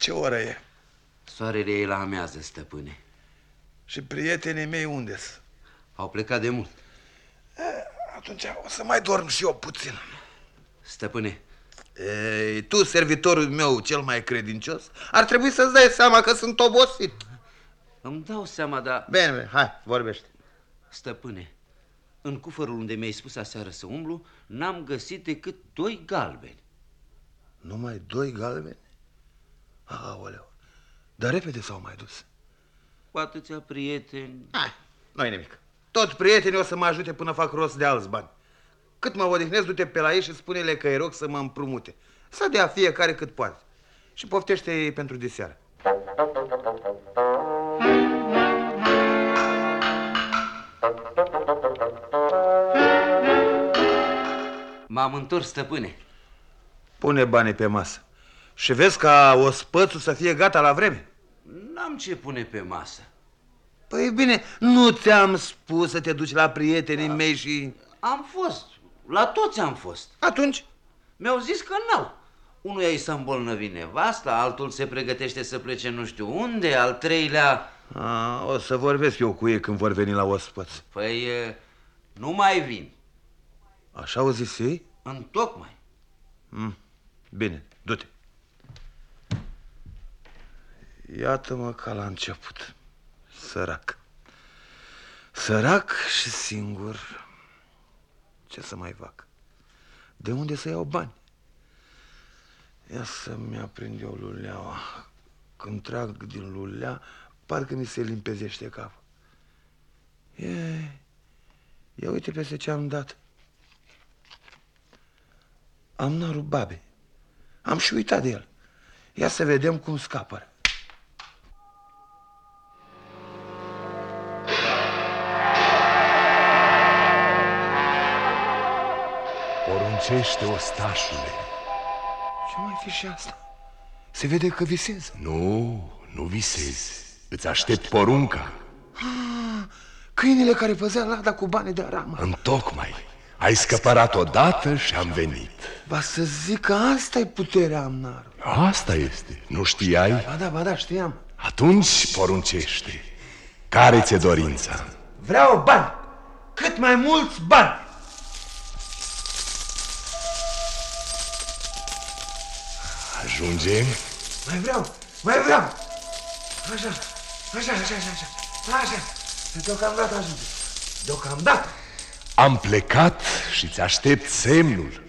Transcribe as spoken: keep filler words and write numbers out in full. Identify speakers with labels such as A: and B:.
A: ce oră e?
B: Soarele e la amiază, stăpâne.
A: Și prietenii mei unde-s?
B: Au plecat de mult.
A: E, atunci o să mai dorm și eu puțin.
B: Stăpâne.
A: Ei, tu, servitorul meu cel mai credincios, ar trebui să-ți dai seama că sunt obosit.
B: Îmi dau seama, dar...
A: Bine, bine, hai, vorbește.
B: Stăpâne, în cufărul unde mi-ai spus aseară să umblu, n-am găsit decât doi galbeni.
A: Numai doi galbeni? Aoleu, dar repede s-au mai dus.
B: Cu atâția prieteni...
A: Hai, nu-i nimic. Toți prietenii o să mă ajute până fac rost de alți bani. Cât mă odihnesc, du-te pe la ei și spune-le că îi rog să mă împrumute. Să dea fiecare cât poate. Și poftește-i pentru diseară.
B: M-am întors, stăpâne.
A: Pune banii pe masă. Și vezi ca ospățul să fie gata la vreme.
B: N-am ce pune pe masă.
A: Păi bine, nu ți-am spus să te duci la prietenii da. mei și...
B: Am fost. La toți am fost.
A: Atunci?
B: Mi-au zis că n-au. Unul i să îmbolnăvi nevasta, altul se pregătește să plece nu știu unde, al treilea...
A: A, o să vorbesc eu cu ei când vor veni la ospăț.
B: Păi, nu mai vin.
A: Așa au zis ei?
B: Întocmai.
A: Mm. Bine, du-te. Iată-mă ca la început. Sărac. Sărac și singur. Ce să mai fac? De unde să iau bani? Ia să-mi aprind eu luleaua. Când trag din lulea, parcă mi se limpezește capul. E... Ia uite peste ce am dat. Am narul babe. Am și uitat de el. Ia să vedem cum scapă.
C: Poruncește, ostașule.
A: Ce mai fi și asta? Se vede că visez.
C: Nu, nu visezi. Îți aștept porunca.
A: Ah, câinele care păzea lada cu bani de aramă.
C: Întocmai. Ai scăpărat odată și am venit.
A: Va să zic că asta e puterea amnarului.
C: Asta este. Nu știai?
A: Ba da, ba da, știam.
C: Atunci poruncește. Care ți-e dorința?
A: Vreau bani. Cât mai mulți bani.
C: Ajunge?
A: Mai vreau, mai vreau. Așa, așa, așa, așa, așa, așa. Deocamdată ajunge. Deocamdată.
C: Am plecat și ți aștept semnul.